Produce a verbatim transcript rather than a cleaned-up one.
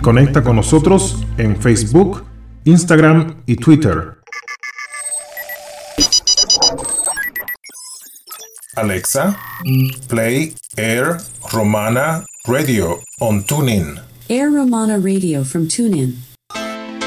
Conecta con nosotros en Facebook, Instagram y Twitter. Alexa, play Air Romana Radio on TuneIn. Air Romana Radio from TuneIn.